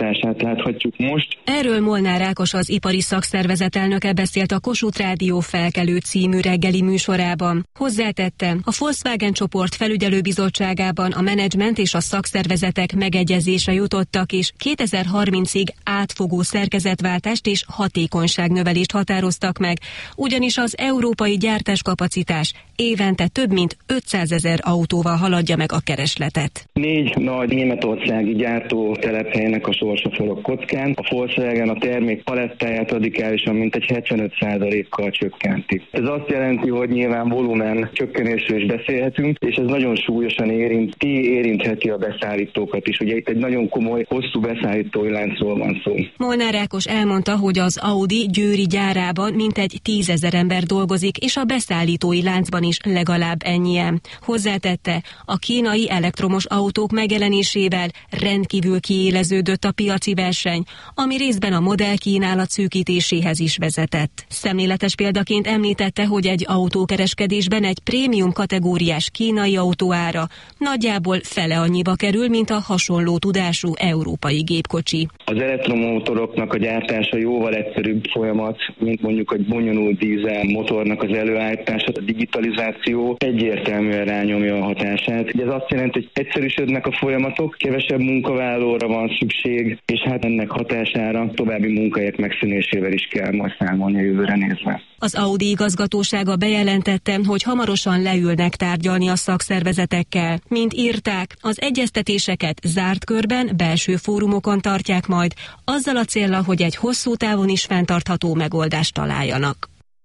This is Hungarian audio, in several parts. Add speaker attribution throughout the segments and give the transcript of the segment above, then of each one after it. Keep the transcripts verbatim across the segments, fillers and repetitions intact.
Speaker 1: hatását láthatjuk most.
Speaker 2: Erről Molnár Ákos, az ipari szakszervezet elnöke beszélt a Kossuth Rádió Felkelő című reggeli műsorában. Hozzátette, a Volkswagen csoport felügyelőbizottságában a menedzsment és a szakszervezetek megegyezésre jutottak, és kétezer-harmincig átfogó szerkezetváltást és hatékonyságnövelést határoztak meg, ugyanis az európai gyártáskapacitás évente több mint ötszázezer autóval haladja meg a keresletet.
Speaker 1: Négy nagy németországi gyártó telephelynek a sorsa forog kockán. A Volkswagen a termék palettáját radikálisan mintegy hetvenöt százalékkal csökkenti. Ez azt jelenti, hogy nyilván volumen csökkenésről is beszélhetünk, és ez nagyon súlyosan érinti, érintheti a beszállítókat is. Ugye itt egy nagyon komoly, hosszú beszállítói láncról van szó.
Speaker 2: Molnár Ákos elmondta, hogy az Audi győri gyárában mintegy tízezer ember dolgozik, és a beszállítói láncban is legalább ennyien. Hozzátette, a kínai elektromos autók megjelenésével rendkívül kiéleződött a piaci verseny, ami részben a modellkínálat szűkítéséhez is vezetett. Szemléletes példaként említette, hogy egy autókereskedésben egy prémium kategóriás kínai autó ára nagyjából fele annyiba kerül, mint a hasonló tudású európai gépkocsi.
Speaker 1: Az elektromotoroknak a gyártása jóval egyszerűbb folyamat, mint mondjuk egy bonyolult dízel motornak az előállítása. A digitalizáció egyértelműen rányomja a hatását. Ez azt jelenti, hogy egyszerűsödnek a folyamatok, kevesebb munkavállalóra van szükség, és hát ennek hatására további munkahelyek megszűnésével is kell majd számolni a jövőre nézve.
Speaker 2: Az Audi igazgatósága bejelentette, hogy hamarosan leülnek tárgyalni a szakszervezetekkel. Mint írták, az egyeztetéseket zárt körben, belső fórumokon tartják majd, azzal a céllal, hogy egy hosszú távon is fenntartható megoldást találjanak.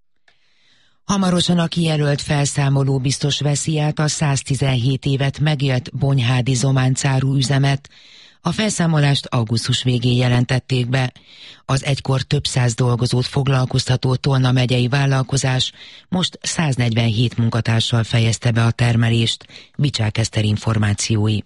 Speaker 3: Hamarosan a kijelölt felszámoló biztos veszi át a száztizenhét évet megélt Bonyhádi Zománcáru üzemet. A felszámolást augusztus végén jelentették be. Az egykor több száz dolgozót foglalkoztató Tolna megyei vállalkozás most száznegyvenhét munkatársal fejezte be a termelést. Bicsák Eszter információi.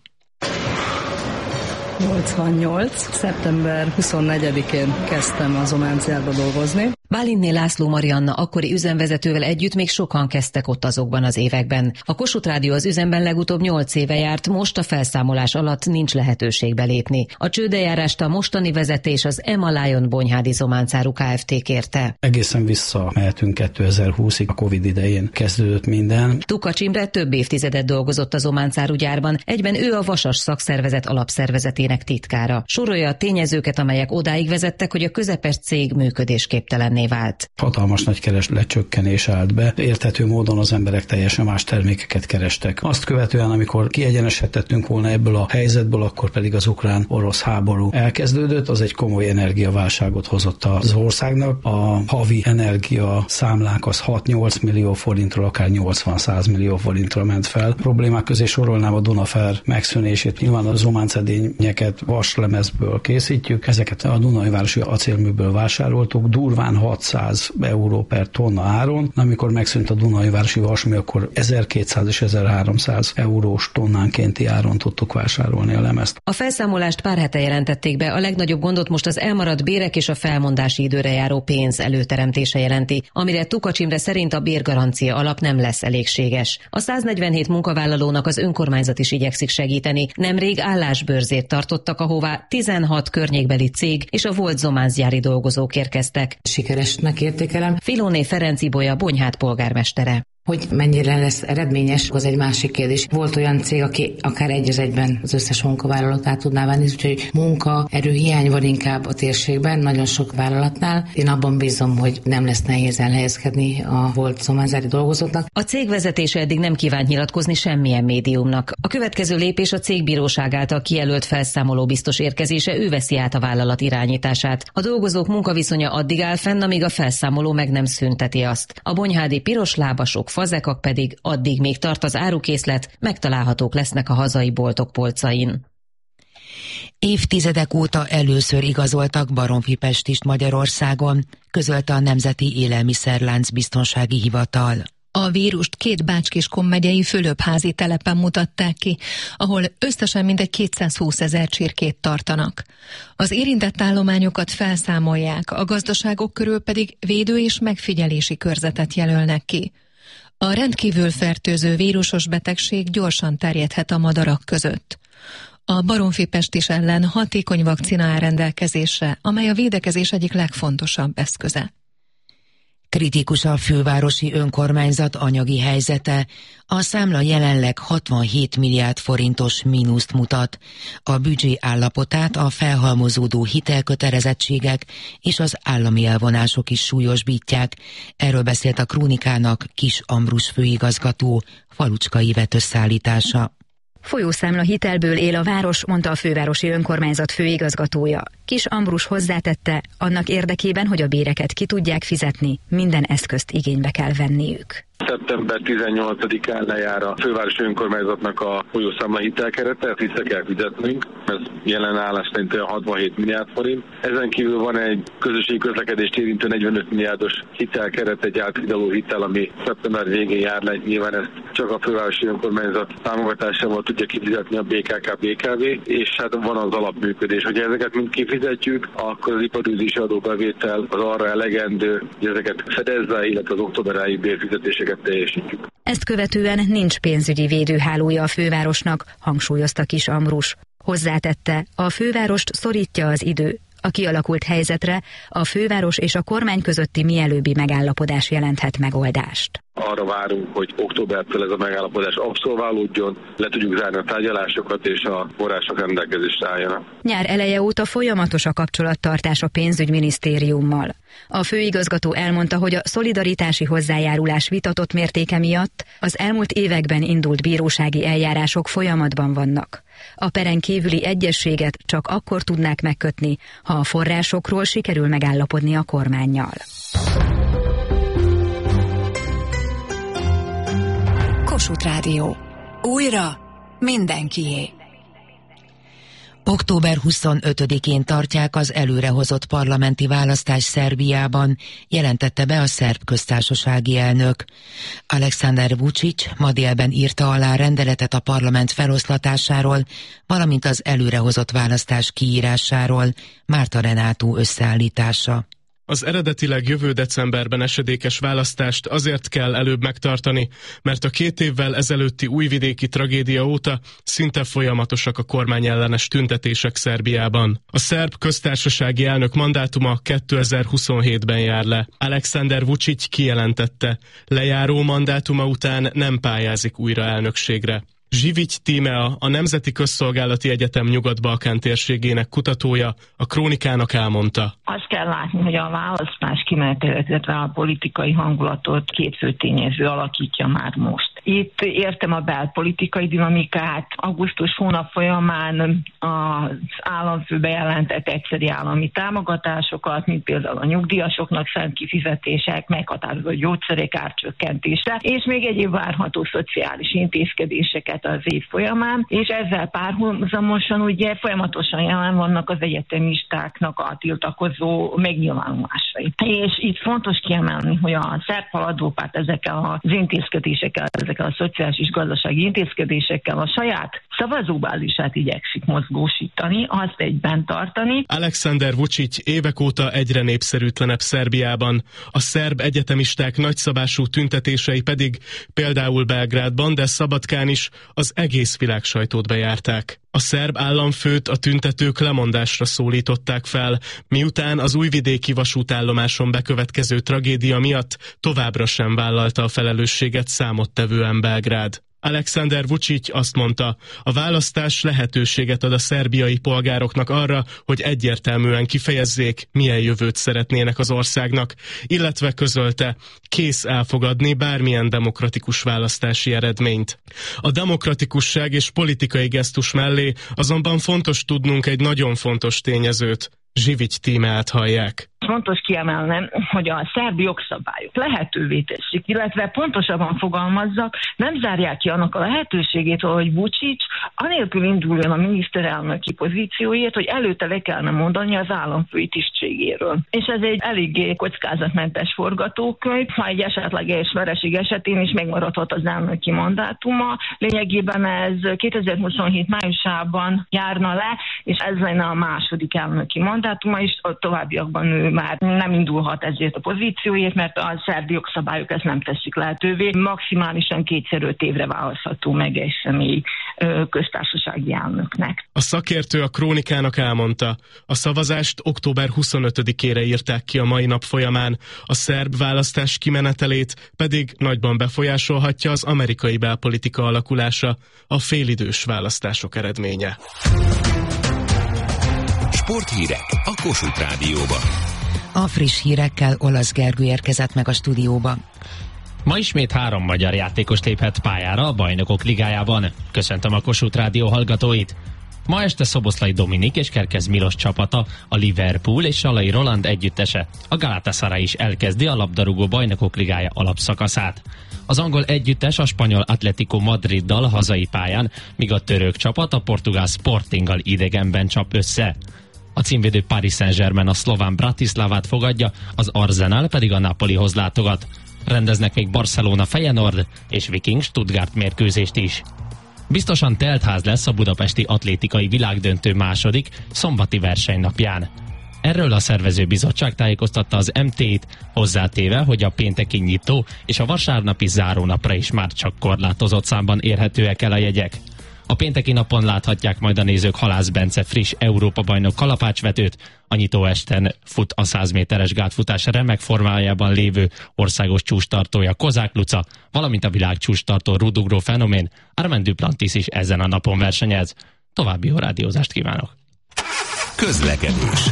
Speaker 4: nyolcvannyolc. szeptember huszonnegyedikén kezdtem a Zománciába dolgozni.
Speaker 5: Bálintné László Marianna akkori üzemvezetővel együtt még sokan kezdtek ott azokban az években. A Kossuth Rádió az üzemben legutóbb nyolc éve járt, most a felszámolás alatt nincs lehetőség belépni. A csődeljárást a mostani vezetés az Emma Lion Bonyhádi Zománcáru Kft. Kérte.
Speaker 6: Egészen visszamehetünk kétezer-húszig, a Covid idején kezdődött minden.
Speaker 5: Tukacs Imre több évtizedet dolgozott a Zománcáru gyárban, egyben ő a Vasas szakszervezet alapszervezetének titkára. Sorolja a tényezőket, amelyek odáig vezettek, hogy a közepes cég működésképtelenné vált.
Speaker 6: Hatalmas nagy kereslet csökkenés állt be. Érthető módon az emberek teljesen más termékeket kerestek. Azt követően, amikor kiegyenesedtettünk volna ebből a helyzetből, akkor pedig az ukrán-orosz háború elkezdődött, az egy komoly energiaválságot hozott az országnak. A havi energia számlák az hat-nyolc millió forintról, akár nyolcvan-száz millió forintra ment fel. Problémák közé sorolnám a Dunafer megszűnését. Nyilván a zománcedényeket vaslemezből készítjük, ezeket a Dunajvárosi acélműből vásároltuk, durván hatszáz euró per tonna áron, amikor megszűnt a Dunajvárosi vasmű, akkor ezerkétszáz és ezerháromszáz eurós tonnánkénti áron tudtuk vásárolni a lemezt.
Speaker 5: A felszámolást pár hete jelentették be, a legnagyobb gondot most az elmaradt bérek és a felmondási időre járó pénz előteremtése jelenti, amire Tukacs Imre szerint a bérgarancia alap nem lesz elégséges. A száznegyvenhét munkavállalónak az önkormányzat is igyekszik segíteni. Nemrég állásbörzét tartottak, ahová tizenhat környékbeli cég és a volt zománcgyári dolgozók érkeztek.
Speaker 7: Sikeresnek értékelem.
Speaker 5: Filóné Ferenc Ibolya, Bonyhád polgármestere.
Speaker 7: Hogy mennyire lesz eredményes, az egy másik kérdés. Volt olyan cég, aki akár egy az egyben az összes munkavállalót tudná venni, úgyhogy munka, erőhiány van inkább a térségben, nagyon sok vállalatnál. Én abban bízom, hogy nem lesz nehéz elhelyezkedni a volt zománcári dolgozóknak.
Speaker 5: A cég vezetése eddig nem kívánt nyilatkozni semmilyen médiumnak. A következő lépés a cégbíróság által kijelölt felszámoló biztos érkezése, ő veszi át a vállalat irányítását. A dolgozók munkaviszonya addig áll fenn, amíg a felszámoló meg nem szünteti azt. A bonyhádi piros lábasok, fazekak pedig addig még tart az árukészlet, megtalálhatók lesznek a hazai boltok polcain.
Speaker 3: Évtizedek óta először igazoltak baromfipestist Magyarországon, közölte a Nemzeti Élelmiszerlánc Biztonsági Hivatal.
Speaker 8: A vírust két Bács-Kiskun megyei Fülöpházi telepen mutatták ki, ahol összesen mindegy kétszázhúsz ezer csirkét tartanak. Az érintett állományokat felszámolják, a gazdaságok körül pedig védő- és megfigyelési körzetet jelölnek ki. A rendkívül fertőző vírusos betegség gyorsan terjedhet a madarak között. A baromfipestis ellen hatékony vakcina áll rendelkezésre, amely a védekezés egyik legfontosabb eszköze.
Speaker 3: Kritikus a fővárosi önkormányzat anyagi helyzete. A számla jelenleg hatvanhét milliárd forintos mínuszt mutat. A büdzsé állapotát a felhalmozódó hitelkötelezettségek és az állami elvonások is súlyosbítják. Erről beszélt a Krónikának Kiss Ambrus főigazgató, Falucskai Ivett összeállítása.
Speaker 9: Folyószámla hitelből él a város, mondta a fővárosi önkormányzat főigazgatója. Kiss Ambrus hozzátette, annak érdekében, hogy a béreket ki tudják fizetni, minden eszközt igénybe kell venniük.
Speaker 10: szeptember tizennyolcadikán lejár a fővárosi önkormányzatnak a folyószámla hitelkerete, vissza kell fizetnünk, ez jelen állás szerint hatvanhét milliárd forint. Ezen kívül van egy közösségi közlekedést érintő negyvenöt milliárdos hitelkeret, egy áthidaló hitel, ami szeptember végén jár le, nyilván ezt csak a fővárosi önkormányzat támogatásával tudja kifizetni a bé ká ká bé ká vé, és hát van az alapműködés, hogy ezeket mind kifizetjük, akkor az iparűzési adóbevétel az arra elegendő, hogy ezeket fedezze, illetve az októberáig bérfizetéseket teljesítjük.
Speaker 9: Ezt követően nincs pénzügyi védőhálója a fővárosnak, hangsúlyozta Kiss Ambrus. Hozzátette, a fővárost szorítja az idő. A kialakult helyzetre a főváros és a kormány közötti mielőbbi megállapodás jelenthet megoldást.
Speaker 10: Arra várunk, hogy októbertől ez a megállapodás abszolválódjon, le tudjuk zárni a tárgyalásokat és a források rendelkezésre álljanak.
Speaker 9: Nyár eleje óta folyamatos a kapcsolattartás a pénzügyminisztériummal. A főigazgató elmondta, hogy a szolidaritási hozzájárulás vitatott mértéke miatt az elmúlt években indult bírósági eljárások folyamatban vannak. A peren kívüli egyezséget csak akkor tudnák megkötni, ha a forrásokról sikerül megállapodni a kormánnyal.
Speaker 11: Kossuth Rádió. Újra mindenkié.
Speaker 3: október huszonötödikén tartják az előrehozott parlamenti választás Szerbiában, jelentette be a szerb köztársasági elnök. Aleksandar Vučić ma délben írta alá rendeletet a parlament feloszlatásáról, valamint az előrehozott választás kiírásáról. Márta Renátó összeállítása.
Speaker 12: Az eredetileg jövő decemberben esedékes választást azért kell előbb megtartani, mert a két évvel ezelőtti újvidéki tragédia óta szinte folyamatosak a kormányellenes tüntetések Szerbiában. A szerb köztársasági elnök mandátuma kétezer-huszonhétben jár le. Aleksandar Vučić kijelentette, lejáró mandátuma után nem pályázik újra elnökségre. Živić Tímea, a Nemzeti Közszolgálati Egyetem Nyugat-Balkán térségének kutatója, a Krónikának elmondta.
Speaker 13: Azt kell látni, hogy a választás kimenetelet, illetve a politikai hangulatot két fő tényező alakítja már most. Itt értem a belpolitikai dinamikát. Augusztus hónap folyamán az államfő bejelentett egyszeri állami támogatásokat, mint például a nyugdíjasoknak szánt kifizetések, meghatározó gyógyszerek árcsökkentése, és még egyéb várható szociális intézkedéseket az év folyamán, és ezzel párhuzamosan ugye folyamatosan jelen vannak az egyetemistáknak a tiltakozó megnyilvánulásai. És itt fontos kiemelni, hogy a szerb haladópárt ezekkel az intézkedésekkel, ezekkel a szociális és gazdasági intézkedésekkel a saját szavazóbázisát igyekszik mozgósítani, azt egyben tartani.
Speaker 12: Aleksandar Vučić évek óta egyre népszerűtlenebb Szerbiában. A szerb egyetemisták nagyszabású tüntetései pedig például Belgrádban, de Szabadkán is az egész világ sajtót bejárták. A szerb államfőt a tüntetők lemondásra szólították fel, miután az újvidéki vasútállomáson bekövetkező tragédia miatt továbbra sem vállalta a felelősséget számottevően Belgrád. Aleksandar Vučić azt mondta, a választás lehetőséget ad a szerbiai polgároknak arra, hogy egyértelműen kifejezzék, milyen jövőt szeretnének az országnak, illetve közölte, kész elfogadni bármilyen demokratikus választási eredményt. A demokratikusság és politikai gesztus mellé azonban fontos tudnunk egy nagyon fontos tényezőt. Živić Tímeát hallják.
Speaker 13: Fontos kiemelnem, hogy a szerb jogszabályok lehetővé teszik, illetve pontosabban fogalmazzak, nem zárják ki annak a lehetőségét, hogy Vučić anélkül induljon a miniszterelnöki pozícióért, hogy előtte le kellene mondani az államfői tisztségéről. És ez egy eléggé kockázatmentes forgatókönyv, ha egy esetleges vereség esetén is megmaradhat az elnöki mandátuma. Lényegében ez kétezer-huszonhét májusában járna le, és ez lenne a második elnöki mandátuma, és a továbbiakban ő ő már nem indulhat ezért a pozícióért, mert a szerb jogszabályok ezt nem teszik lehetővé. Maximálisan kétszer öt évre választható meg egy személy köztársasági elnöknek.
Speaker 12: A szakértő a Krónikának elmondta, a szavazást október huszonötödikére írták ki a mai nap folyamán, a szerb választás kimenetelét pedig nagyban befolyásolhatja az amerikai belpolitika alakulása, a félidős választások eredménye.
Speaker 14: Sporthírek a Kossuth Rádióban.
Speaker 3: A friss hírekkel Olasz Gergő érkezett meg a stúdióba.
Speaker 15: Ma ismét három magyar játékos léphet pályára a Bajnokok Ligájában. Köszöntöm a Kossuth Rádió hallgatóit! Ma este Szoboszlai Dominik és Kerkez Milos csapata, a Liverpool és Salai Roland együttese. A Galatasaray is elkezdi a labdarúgó Bajnokok Ligája alapszakaszát. Az angol együttes a spanyol Atlético Madriddal hazai pályán, míg a török csapat a portugál Sportinggal idegenben csap össze. A címvédő Paris Saint-Germain a szlován Bratislavát fogadja, az Arsenal pedig a Napolihoz látogat. Rendeznek még Barcelona Feyenoord és Viking Stuttgart mérkőzést is. Biztosan teltház lesz a budapesti atlétikai világdöntő második, szombati versenynapján. Erről a szervezőbizottság tájékoztatta az em té it, hozzátéve, hogy a pénteki nyitó és a vasárnapi zárónapra is már csak korlátozott számban érhetőek el a jegyek. A pénteki napon láthatják majd a nézők Halász Bence friss Európa-bajnok kalapácsvetőt, a nyitó esten fut a száz méteres gátfutás remek formájában lévő országos csúcstartója Kozák Luca, valamint a világ csúcstartó rúdugró fenomén Armand Duplantis is ezen a napon versenyez. További jó rádiózást kívánok!
Speaker 14: Közlekedés.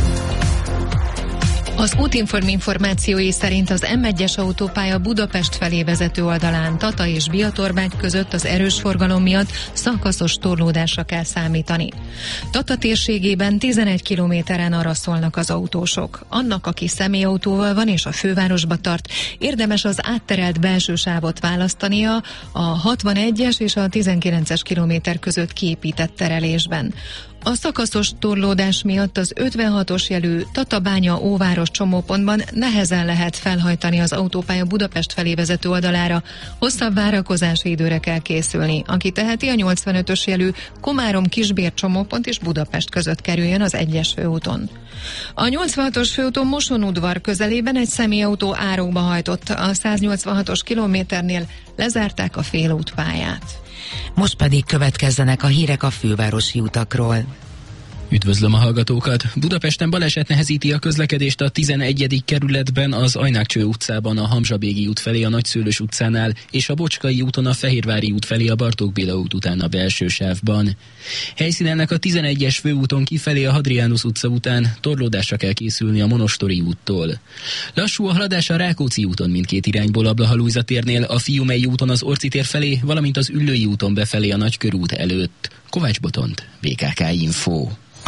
Speaker 8: Az Útinform információi szerint az em egyes autópálya Budapest felé vezető oldalán Tata és Biatorbágy között az erős forgalom miatt szakaszos torlódásra kell számítani. Tata térségében tizenegy kilométeren arra szólnak az autósok. Annak, aki személyautóval van és a fővárosba tart, érdemes az átterelt belső sávot választania a hatvanegyes és a tizenkilences kilométer között kiépített terelésben. A szakaszos torlódás miatt az ötvenhatos jelű Tatabánya-Óváros csomópontban nehezen lehet felhajtani az autópálya Budapest felé vezető oldalára, hosszabb várakozási időre kell készülni. Aki teheti, a nyolcvanötös jelű Komárom-Kisbér csomópont és Budapest között kerüljön az egyes főúton. A nyolcvanhatos főúton Mosonudvar közelében egy személyautó árokba hajtott. A száznyolcvanhatos kilométernél lezárták a félútpályát.
Speaker 3: Most pedig következzenek a hírek a fővárosi utakról.
Speaker 16: Üdvözlöm a hallgatókat! Budapesten baleset nehezíti a közlekedést a tizenegyedik kerületben, az Ajnák-Cső utcában a Hamzsabégi út felé a Nagyszőlős utcánál, és a Bocskai úton a Fehérvári út felé a Bartók Béla út után a belső sávban. Helyszínelnek a tizenegyes főúton kifelé a Hadriánus utca után, torlódásra kell készülni a Monostori úttól. Lassú a haladás a Rákóczi úton mindkét irányból a Blaha-Lujza térnél, a Fiumei úton az Orci tér felé, valamint az Üllői úton befelé a Nagykörút előtt. Kovács Botont, vé ká ká Info.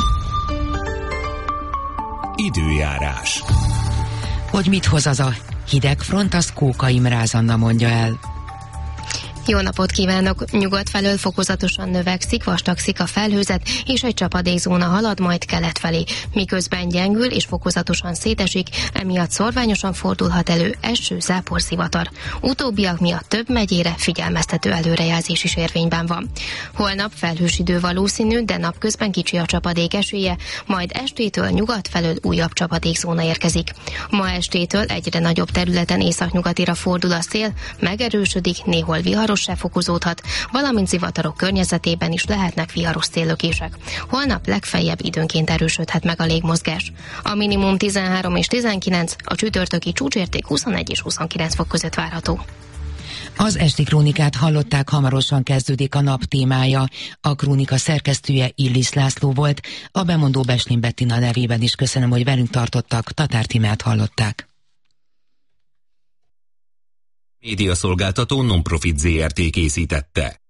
Speaker 14: Időjárás.
Speaker 3: Hogy mit hoz az a hideg front, az Kóka Imráz Anna mondja el.
Speaker 17: Jó napot kívánok! Nyugat felől fokozatosan növekszik, vastagszik a felhőzet, és egy csapadékzóna halad majd kelet felé, miközben gyengül és fokozatosan szétesik, emiatt szorványosan fordulhat elő eső, zápor, zivatar. Utóbbiak miatt több megyére figyelmeztető előrejelzés is érvényben van. Holnap felhős idő valószínű, de napközben kicsi a csapadék esélye, majd estétől nyugat felől újabb csapadékzóna érkezik. Ma estétől egyre nagyobb területen északnyugatira fordul a szél, megerősödik, néhol vihar se fokozódhat, valamint zivatarok környezetében is lehetnek viharos széllökések. Holnap legfeljebb időnként erősödhet meg a légmozgás. A minimum tizenhárom és tizenkilenc, a csütörtöki csúcsérték huszonegy és huszonkilenc fok között várható.
Speaker 3: Az esti krónikát hallották, hamarosan kezdődik a nap témája. A krónika szerkesztője Illis László volt, a bemondó Beslin Bettina nevében is köszönöm, hogy velünk tartottak. Tatár Tímát hallották.
Speaker 14: Médiaszolgáltató Non-Profit Zé Er Té készítette.